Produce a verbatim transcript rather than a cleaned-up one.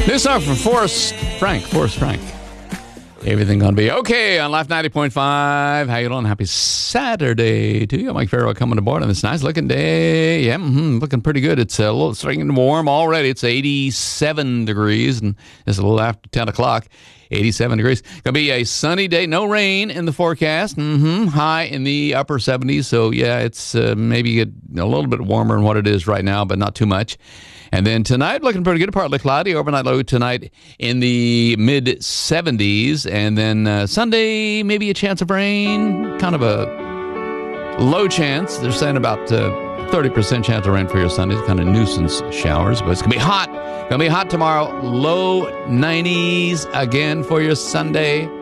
New song from Forrest Frank. Forrest Frank. Everything gonna be okay on Life ninety point five. How you doing? Happy Saturday to you. Mike Farrell coming aboard on this nice looking day. Yeah, mm-hmm, looking pretty good. It's a little starting warm already. It's eighty-seven degrees, and it's a little after ten o'clock. eighty-seven degrees. Gonna be a sunny day. No rain in the forecast. Mm-hmm. High in the upper seventies. So yeah, it's uh, maybe a, a little bit warmer than what it is right now, but not too much. And then tonight, looking pretty good, partly cloudy. Overnight low tonight in the mid seventies. And then uh, Sunday, maybe a chance of rain. Kind of a low chance. They're saying about uh, thirty percent chance of rain for your Sunday. Kind of nuisance showers. But it's going to be hot. Going to be hot tomorrow. Low nineties again for your Sunday.